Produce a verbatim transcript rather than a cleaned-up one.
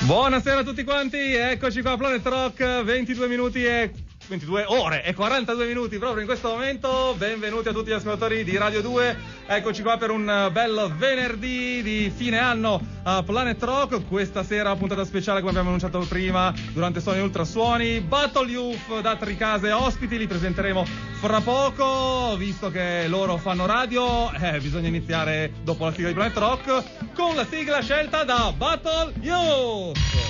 Buonasera a tutti quanti, eccoci qua a Planet Rock, ventidue minuti e ventidue ore e quarantadue minuti proprio in questo momento. Benvenuti a tutti gli ascoltatori di Radio due, eccoci qua per un bel venerdì di fine anno a Planet Rock. Questa sera puntata speciale, come abbiamo annunciato prima durante Suoni Ultrasuoni, Battle Youth da Tricase ospiti, li presenteremo fra poco. Visto che loro fanno radio, eh, bisogna iniziare dopo la sigla di Planet Rock con la sigla scelta da Battle Youth.